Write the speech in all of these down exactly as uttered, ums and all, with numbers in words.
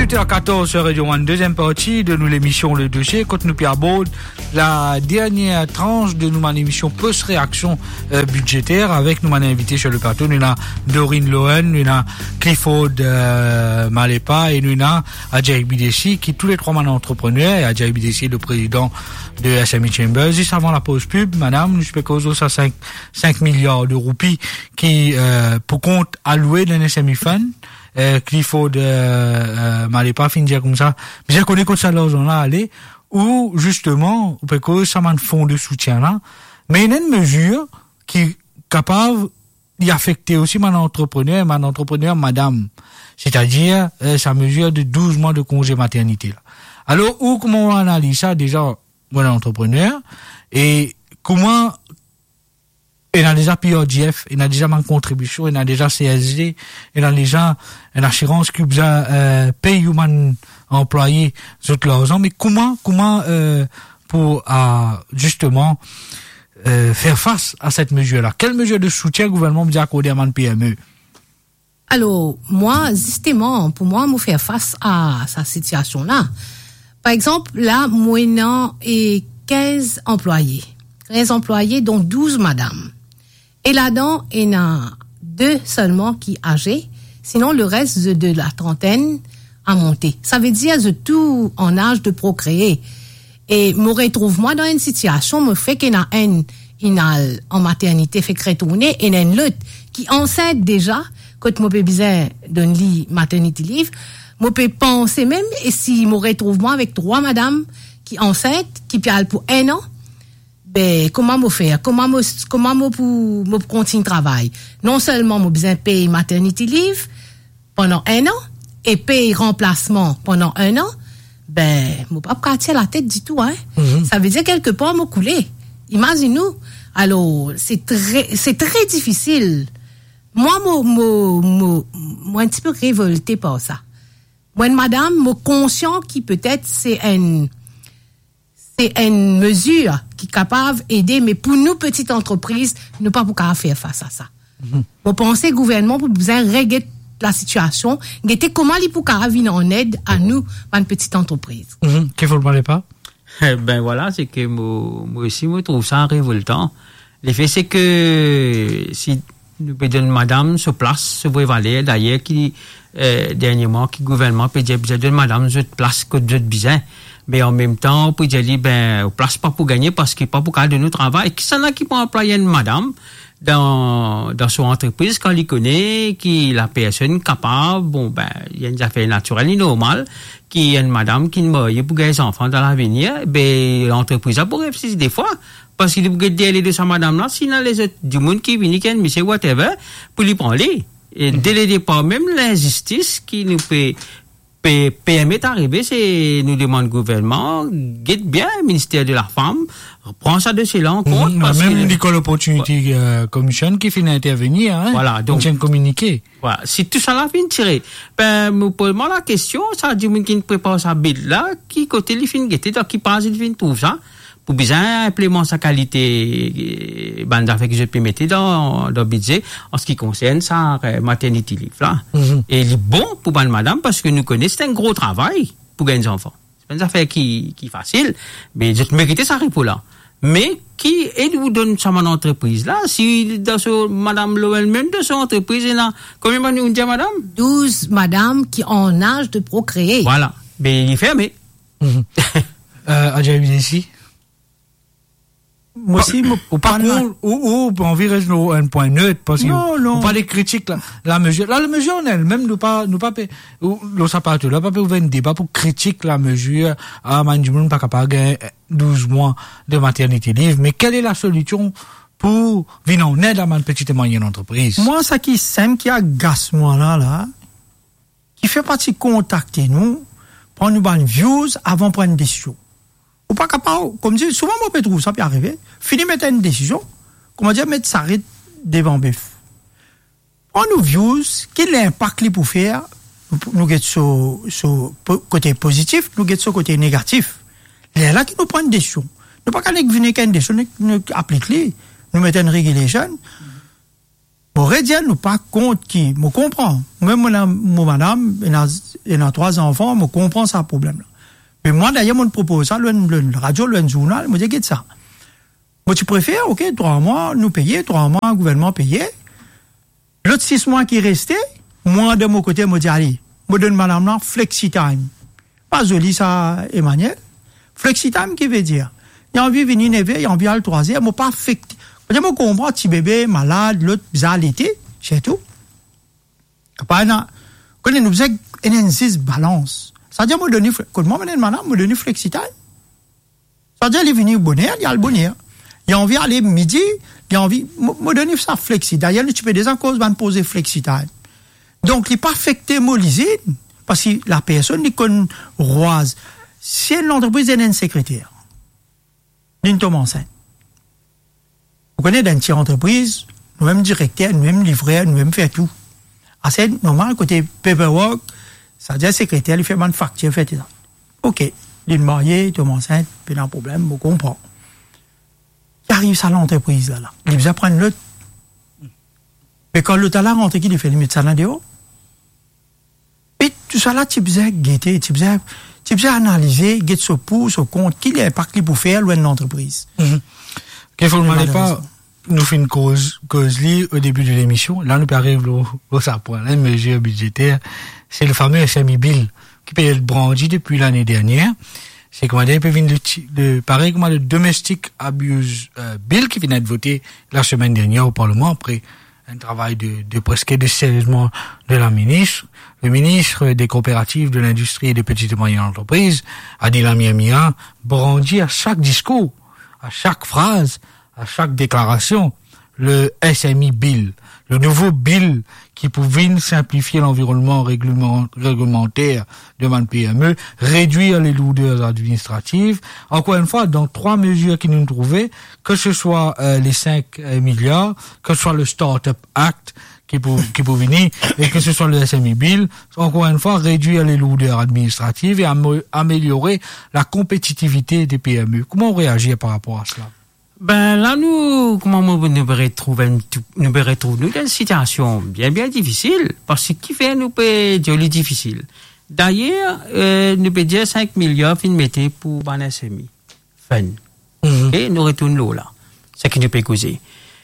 huit heures quatorze sur Radio One, deuxième partie de nous l'émission Le Dossier. Quand nous aborde la dernière tranche de nous l'émission post-réaction euh, budgétaire avec nous invité sur le plateau. Nous avons Dorine Lohen, nous avons Clifford euh, Malepa et nous avons Adjaï Bidessi qui tous les trois maintenant entrepreneurs et Adjaï Bidessi le président de S M E Chambers. Juste avant la pause pub, madame, nous spéculons ça cinq milliards de roupies qui euh, pour compte alloué d'un S M E Fund. Euh, Clifford euh, euh, m'allait pas finir comme ça. Mais j'ai connu que ça l'argent là aller où justement parce que ça m'a un fonds de soutien là, mais il y a une mesure qui est capable d'y affecter aussi mon entrepreneur, mon entrepreneur madame. C'est-à-dire euh, sa mesure de douze mois de congé maternité là. Alors où comment on analyse ça déjà mon entrepreneur et comment il a déjà P R G F, il a déjà ma contribution, il a déjà C S G, il a déjà une assurance qui vous a euh, payé human employé toute l'argent. Mais comment, comment euh, pour euh, justement euh, faire face à cette mesure-là? Quelle mesure de soutien le gouvernement vous a accordé à mon P M E? Alors moi, justement, pour moi, me faire face à cette situation-là. Par exemple, là, moi, et quinze employés, quinze employés, dont douze madames. Et là-dedans, il y en a deux seulement qui âgés, sinon le reste de, de la trentaine a monté. Ça veut dire que tout en âge de procréer. Et me retrouve moi dans une situation, me fait qu'il y en a un, il a en maternité fait retourner, et il y a une lutte qui enceinte déjà, quand moi peux besoin d'un lit maternité livre, moi peux penser même, et si me retrouve moi avec trois madames qui enceintes, qui parlent pour un an, ben, comment me faire? Comment me, comment me pour, me continuer le travail? Non seulement me besoin de payer maternity leave pendant un an, et payer remplacement pendant un an, ben, me pas partir la tête du tout, hein. Mm-hmm. Ça veut dire quelque part me couler. Imagine-nous. Alors, c'est très, c'est très difficile. Moi, moi, moi, moi, moi, un petit peu révolté par ça. Moi, madame, moi, conscient qui peut-être c'est un, c'est une mesure qui est capable d'aider, mais pour nous, petites entreprises, nous ne pouvons pas faire face à ça. Mm-hmm. Vous pensez que le gouvernement peut besoin de régler la situation, guetter comment il peut venir en aide à nous, une petite entreprise. Mm-hmm. Qu'est-ce que vous ne parlez pas? Eh ben voilà, c'est que moi, moi aussi, moi, je trouve ça révoltant. L'effet, c'est que si nous pouvons madame sur place, sur Valet, d'ailleurs, qui, euh, dernièrement, qui gouvernement peut dire, besoin de madame sur place, que de besoin. Mais en même temps, on peut dire, ben, on place pas pour gagner parce qu'il n'y a pas pour cadre de notre travail. Qui s'en a qui peut employer une madame dans, dans son entreprise quand il connaît, qui la personne capable, bon, ben, il y a une affaire naturelle et normale, qui est une madame qui ne meurt pour gagner des enfants dans l'avenir, ben, l'entreprise a pour réfléchir des fois. Parce qu'il peut dire de sa madame là, sinon les autres, du monde qui vient, qui monsieur whatever, pour lui prendre les. Et dès le départ, même l'injustice qui nous peut, P M est arrivé, c'est, nous demande le gouvernement, guette bien, le ministère de la Femme, prend ça de cela en compte. Mmh, parce même l'École Opportunity euh, Commission qui finit d'intervenir, hein. Voilà, donc. On tient communiqué. Voilà. Si tout ça là finit tirer, ben, me pose moi la question, ça, du monde qui ne prépare sa bille là, qui côté les fin guette, donc qui passe, il fin trouve ça. Pour bien implémenter sa qualité, ben, d'affaires que je peux mettre dans, dans le budget, en ce qui concerne sa maternity leave, là. Mm-hmm. Et il est bon pour ben, madame, parce que nous connaissons, c'est un gros travail pour gagner des enfants. C'est pas une affaire qui, qui est facile, mais je mérite ça pour là. Mais, qui, et vous donne ça mon entreprise, là, si, dans ce, madame Lowell, même de son entreprise, il y a, combien de nous dit madame? douze madames qui ont en âge de procréer. Voilà. Mais il est fermé. Mm-hmm. euh, Adjaï Bidessi? Moi aussi, ou par contre, ou, ou, envie rester un point neutre, parce que, non, non. pas des critiques, là, la mesure, là, la mesure en elle-même, nous pas, nous pas, ou, le sapato, là, pas ouvrir un débat pour critique la mesure, à management, pas capable de gagner douze mois de maternité libre, mais quelle est la solution pour venir en aide à ma petite et moyenne entreprise? Moi, ça qui sème, qui agace moi là, là, qui fait partie contacter nous, prendre une views avant de prendre une décision. Ou pas capable, comme dit, souvent, moi, je trouve ça peut arriver. Fini mettre une décision, comment dire, mettre ça devant bœuf. On nous views, quel est l'impact qu'il peut faire, nous get sur, sur, côté positif, nous get sur côté négatif. Il y a là qui nous prend une décision. Nous pas qu'à venir qu'à une décision, nous appliquer, nous mettons une régulation. Bon, Rediel, nous pas compte qui, me comprend. Même mon, mon madame, elle a, elle a trois enfants, me comprend ça problème là. Mais moi, d'ailleurs, mon propose ça, le, le, le radio, le journal, me dit, qu'est-ce ça? Moi, tu préfères, ok, trois mois, nous payer, trois mois, gouvernement payer. L'autre six mois qui restait, moi, de mon côté, me dit, allez, me donne madame là, flexi time. Pas joli ça, Emmanuel. Flexi time, qui veut dire? Il a envie de venir never, il a envie à le troisième, moi, pas affecté. Je me comprends, petit bébé, malade, l'autre, bizarre l'été, c'est tout. Quand on nous faisait une balance. Ça veut dire, me donner, quand moi, madame, me donner flexi time. Ça veut dire, il est venu bonheur, il y a le bonheur. Il a envie d'aller midi, il a envie, me donner ça flexi. D'ailleurs, tu peux des causes, va me poser flexi time. Donc, il n'est pas affecté, moi, l'isine, parce que la personne, il connaît roise. Si l'entreprise est un secrétaire, d'une tombe enceinte. Vous connaissez dans une petite entreprise, nous-mêmes directeurs, nous-mêmes livreurs, nous-mêmes faire tout. Ah, c'est normal, côté paperwork, ça veut dire secrétaire, il fait manufacture, fait ça. Ok, il est marié, il tombe enceinte, puis il y a un problème, vous comprenez. Il arrive ça à l'entreprise, là, là. Il besoin prendre l'autre. Mais quand l'autre là rentre, qui il fait, il met ça là dehors. Et tout ça là, tu besoin guetter, tu besoin, tu besoin analyser, guetter ce pouce, ce compte, qui est pas qu'il peut faire, loin de l'entreprise. Mm-hmm. Qu'il faut demander pas, nous fait une cause, cause li au début de l'émission. Là, nous arrivons au, au point, là, une mesure budgétaire. C'est le fameux S M I Bill, qui peut être brandi depuis l'année dernière. C'est comment dire, il peut venir le, le, pareil, comment le Domestic Abuse euh, Bill, qui vient d'être voté la semaine dernière au Parlement, après un travail de, de presque de seize mois de la ministre. Le ministre des coopératives, de l'industrie et des petites et moyennes entreprises, Adila Miamia, brandit à chaque discours, à chaque phrase, à chaque déclaration, le S M I Bill, le nouveau bill qui pouvait simplifier l'environnement réglementaire de man P M E, réduire les lourdeurs administratives. Encore une fois, dans trois mesures qui nous trouvaient, que ce soit euh, les cinq euh, milliards, que ce soit le Startup Act qui peut, qui peut venir, et que ce soit le S M I Bill, encore une fois, réduire les lourdeurs administratives et am- améliorer la compétitivité des P M E. Comment on réagit par rapport à cela? Ben là, nous, comment nous nous retrouver, nous retrouver dans une situation bien, bien difficile, parce que qui fait nous peut dire le difficile. D'ailleurs, euh, nous peut dire cinq milliards fin mettez pour ban S M I. Fin. Mm-hmm. Et nous retournons là. C'est ce que nous peut causer.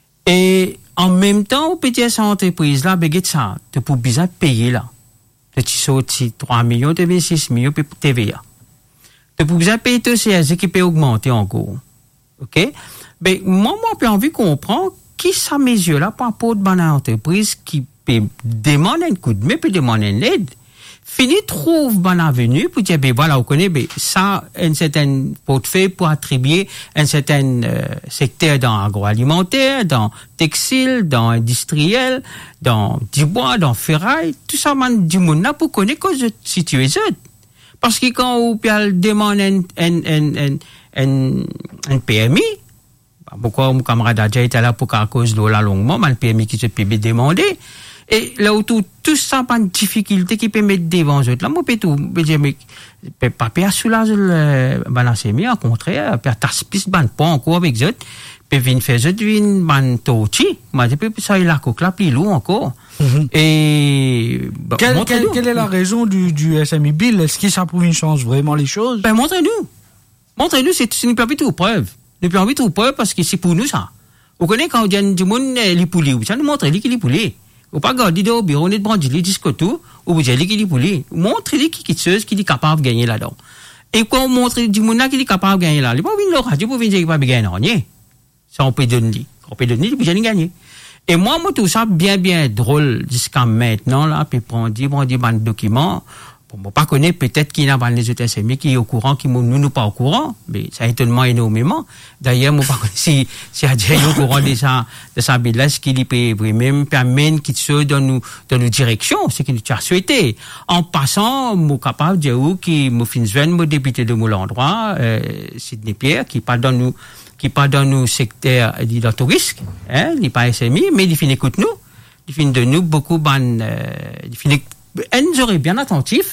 Et en même temps, on peut dire cette entreprise-là, ben, ça, tu peux bien payer là. Tu sorti trois millions, tu veux six millions pour T V A. Tu peux bien payer tout C S qui peut augmenter encore. OK? Ben, moi, moi, j'ai envie de comprendre qui ça mesure là par rapport à une entreprise qui peut demander un coup de main, peut demander une aide. Fini trouve bonne avenue pour dire, ben, voilà, vous connaissez, ben, ça, un certain portefeuille pour attribuer un certain euh, secteur dans l'agroalimentaire, dans textile, dans industriel, dans du bois, dans ferraille, tout ça, man, du monde là pour connaître que je situe ça. Parce que quand vous demandez un, un, un, un, un, un P M I, pourquoi mon camarade a déjà été là pour qu'à cause de la longuement, mais le P M I qui se peut demander, et là où tout, tout ça, pas de difficulté qui peut mettre devant eux. Là, moi, je peux tout, je dire, mais, pas faire soulager le, ben, la sémie, au contraire, faire taspis, ben, pas encore avec eux, puis venir faire eux, venir, ben, torchi, moi, je peux, ça, il a coque là, plus lourd encore. Mm-hmm. Et, ben, quelle, quelle, quelle est la raison du, du S M I Bill? Est-ce que ça prouve une chance vraiment les choses? Ben, montrez-nous. Montrez-nous, c'est, c'est une petite preuve. Nous pouvons tout preuve parce que c'est pour nous ça. Vous connaissez quand on dit du monde les poulets, ça nous montre les qui les poulets. Ou pas garder au bureau, on est brandi les disques tout, ou vous dites qui les poulets. Montrez-les qui qui qui est capable de gagner là-dedans. Et quand on montre du monde qui est capable de gagner là, il pas venir le radio pour venir dire qu'il va gagner rien. Ça on peut donner. On peut donner, il peut jamais gagner. Et moi, moi, tout ça, bien, bien drôle jusqu'à maintenant, là, puis prendre, prendre des documents. Bon, moi, pas connaître, peut-être qu'il y a dans les autres S M I qui est au courant, qui nous, nous, pas au courant, mais ça étonnement énormément. D'ailleurs, moi, pas si, si a déjà au courant de ça, de ça, mais là, ce qu'il peut même permettre qu'il se dans nous, dans nos directions, c'est qu'il nous a souhaité. En passant, moi, capable de dire qui, moi, Finsven, moi, député de mon endroit, euh, Sidney Pierre, qui parle dans nous, qui parle dans nos secteurs, dit dans tout risque, hein, il n'est pas S M I, mais il finit écoute nous. Il finit de nous beaucoup, ban, euh, il finit, elle nous aurait bien attentif.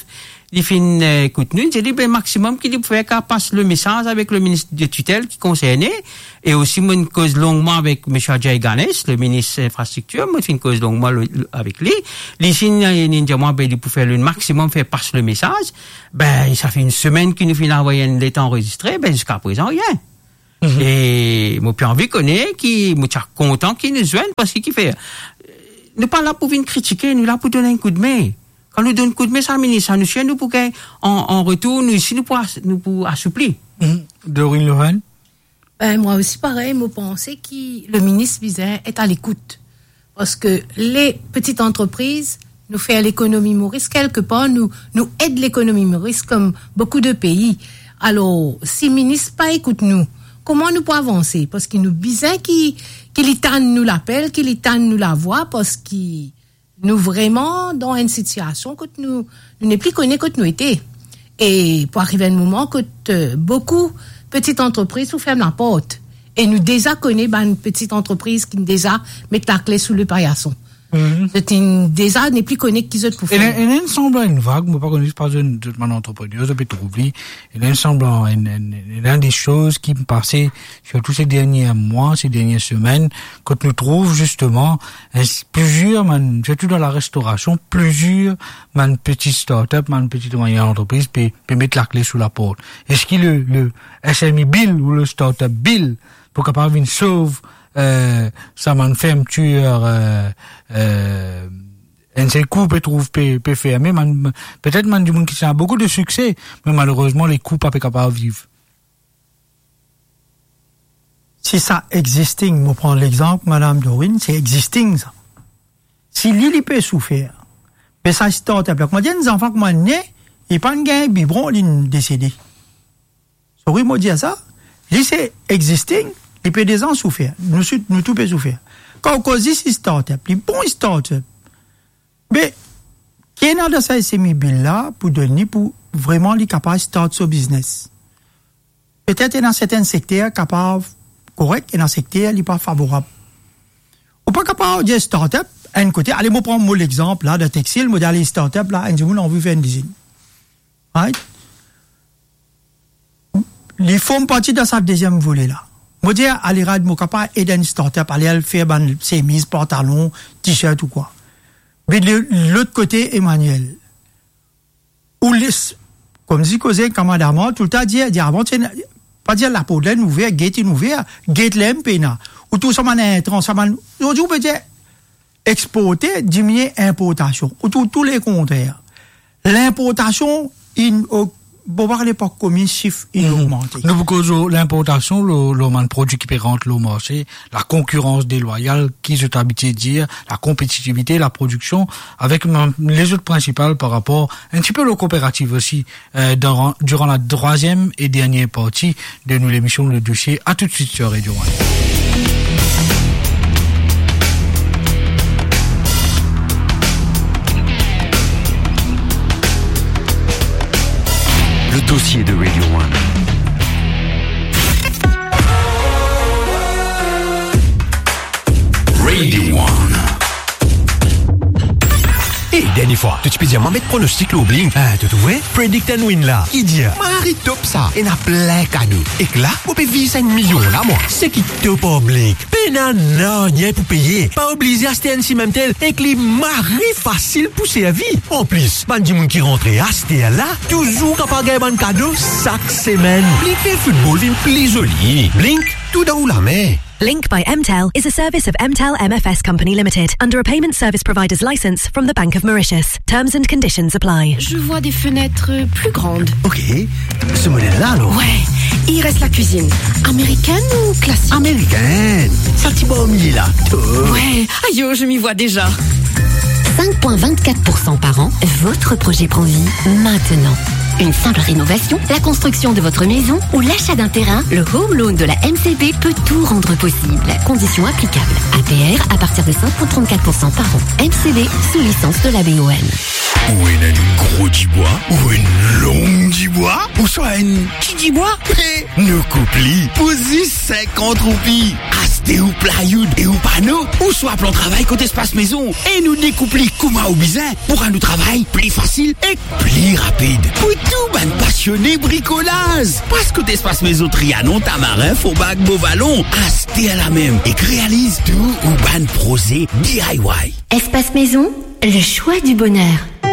il fait une écoute nous, il dit ben maximum qu'il pouvait qu'à passer le message avec le ministre de tutelle qui concernait et aussi moi une cause longuement avec M. Ajay Ganesh, le ministre infrastructure, moi fait une cause longuement le, le, avec lui. Les signes ninja moi ben il pouvait faire le maximum faire passer le message. Ben ça fait une semaine qu'il nous fait envoyer l'état enregistré, ben jusqu'à présent rien. Mm-hmm. Et moi puis envie connaît qui moi suis content qu'il nous joigne parce qu'il fait nous pas là pour venir critiquer, nous là pour donner un coup de main. Quand nous donne un coup de main, ça ministre, ça nous chien, nous pour en, en retour, nous ici, nous pour, nous pour assouplir. Mmh. Dorine Lohan? Ben, moi aussi, pareil, moi, pensais que le ministre Bizet est à l'écoute. Parce que les petites entreprises nous font l'économie Maurice, quelque part, nous, nous aident l'économie Maurice comme beaucoup de pays. Alors, si le ministre pas écoute nous, comment nous pouvons avancer? Parce qu'il nous Bizet qui, qu'il y tanne nous l'appelle, qu'il y tanne nous la voix, parce qu'il, nous vraiment dans une situation que nous nous n'est plus connus que nous étions. Et pour arriver à un moment que euh, beaucoup petites entreprises nous ferment la porte. Et nous déjà connaissons ben, une petite entreprise qui déjà met la clé sous le paillasson. Mm-hmm. C'est une, déjà n'est plus connue qu'ils ont pour faire. Il y a un semblant, une vague, moi pas connais pas une de mon entrepreneur, je peux trouver. Il y a un semblant, il y a des choses qui me passaient sur tous ces derniers mois, ces dernières semaines, quand nous trouvons justement plusieurs, man, surtout dans la restauration, plusieurs, man, petites start-up, man, petites et moyennes entreprises, peut, peut mettre la clé sous la porte. Est-ce qu'il le, le S M I Bill ou le start-up Bill, pour capable une sauve, Euh, ça m'a fait tueur euh, euh, un seul coup peut trouve peut, peut fermer man, peut-être man du monde qui a beaucoup de succès mais malheureusement les coups pas capables de vivre. Si ça existing, moi prendre l'exemple madame Dorine, c'est existing ça. Si l'île peut souffrir mais ça start up moi dis des enfants qui m'ont né ils pas gain biberon ils décédé. Sorry moi dire ça, lui c'est existing. Il peut des gens souffrir. Nous, nous tout peut souffrir. Quand on cause ici start-up, les bons start-up, mais, qui est dans ça S M I bill là, pour donner, pour vraiment les capables de start ce business. Peut-être dans certains secteurs, capable, correct, et dans secteurs, il n'est pas favorable. Ou pas capable de start-up, à un côté, allez, moi prendre moi l'exemple, là, de textile, moi, d'aller start-up, là, un jour, on veut faire une usine. Right? Les font partie de sa deuxième volet, là. Moi, dire, aller rad, mon capable, aider une start-up, aller faire, ben, chemise, pantalon, t-shirt ou quoi. Mais de l'autre côté, Emmanuel. Ou les, comme dit, causé, commandamment, tout le temps, dire, dire, avant, pas dire la peau de laine ouverte, gate in ouvert, gate l'aime, pena. Ou tout ça, man, intrant, ça, man, aujourd'hui, on peut dire, exporter, diminuer importation. Ou tout, tous les contraires. L'importation, in, au, bon, par l'époque, combien de chiffres il mmh. augmenté. Nous, cause l'importation, le, le produit qui peut rentrer au marché, la concurrence déloyale, qui je t'habitué de dire, la compétitivité, la production, avec les autres principales par rapport, un petit peu le coopérative aussi, euh, durant, durant la troisième et dernière partie de nous l'émission Le Dossier. À tout de suite sur Radio One. Le dossier de Radio One. Radio One. Et hey, dernière fois, tu peux dire, moi, mettre pronostic au Blink. Ah, tu te vois? Predict and win là. Qui dit? Marie top ça. Et n'a plein cadeau. Et que là, on peut vivre cinq millions là, moi. C'est qui top au Blink. Pena non, rien pour payer. Pas obligé à acheter un si même tel. Et que les maris facile pousser à vie. En plus, ban du monde qui rentre à acheter là, toujours capable de gagner un cadeau chaque semaine. Blink fait football, une plus joli. Blink, tout dans la main. Link by M T E L is a service of M T E L M F S Company Limited under a payment service provider's license from the Bank of Mauritius. Terms and conditions apply. Je vois des fenêtres plus grandes. Ok, ce modèle-là alors. Ouais, il reste la cuisine. Américaine ou classique? Américaine. Ça petit bon milieu là. Ouais, aïe, je m'y vois déjà. cinq virgule vingt-quatre pour cent par an, votre projet prend vie maintenant. Une simple rénovation, la construction de votre maison ou l'achat d'un terrain, le Home Loan de la M C B peut tout rendre possible. Conditions applicables. A P R à partir de cinq virgule trente-quatre pour cent par an. M C B sous licence de la B O N. Ou une gros du bois ou une longue du bois. ou soit une qui dit bois. Mais nous couplis, posi cinquante roupies. Acheter ou plywood et ou panneau, ou soit plan travail côté espace maison. Et nous découplis Kouma ou bizin pour un nous travail plus facile et plus rapide. Pour tout ban passionné bricolage. Parce que espace maison Trianon, Tamarin, Faubac, Beauvallon, acheter à la même et réalise tout ou ban prosé D I Y. Espace maison, le choix du bonheur.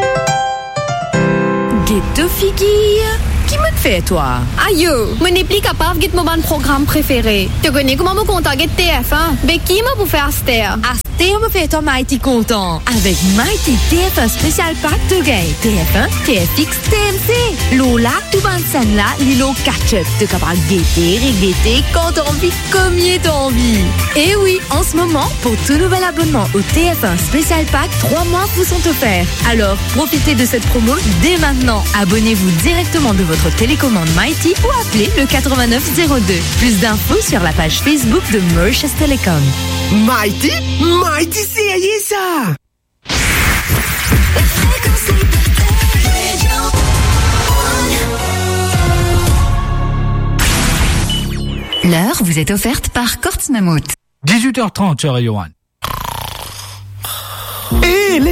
Ghetto figure. Qui me te fait, toi? Aïe, je n'ai plus capable de mon programme préféré. Tu connais comment me contacter T F un? Mais qui m'a pour faire Aster? Aster me fait toi Mighty content. Avec Mighty T F un spécial pack de gay. T F un, T F X, T M C. Lola, tout ban scène là, Lilo catch-up. Tu capable de guetter, regretter, quand t'as envie, comme y est envie. Et oui, en ce moment, pour tout nouvel abonnement au T F un spécial pack, trois mois vous sont offerts. Alors, profitez de cette promo dès maintenant. Abonnez-vous directement de votre télécommande Mighty ou appelez le quatre-vingt-neuf zéro deux. Plus d'infos sur la page Facebook de Mauritius Telecom. Mighty? Mighty, c'est ça! L'heure vous est offerte par Kortz Mammouth. dix-huit heures trente, cher Johan. Hé,